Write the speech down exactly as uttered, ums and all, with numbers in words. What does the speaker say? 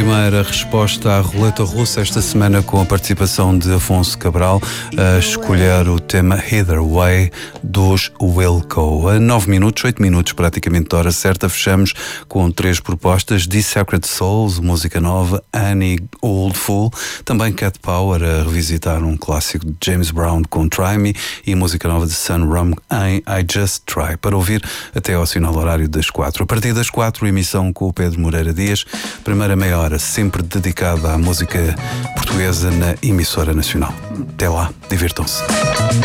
primeira resposta à roleta russa esta semana com a participação de Afonso Cabral a escolher o tema Either Way dos Wilco. A nove minutos, oito minutos praticamente da hora certa, fechamos com três propostas: The Sacred Souls, música nova, Annie Old Fool, também Cat Power a revisitar um clássico de James Brown com Try Me e música nova de Sun Rum em I Just Try, para ouvir até ao sinal horário das quatro. A partir das quatro, emissão com o Pedro Moreira Dias, primeira meia hora sempre dedicada à música portuguesa na emissora nacional. Até lá, divirtam-se.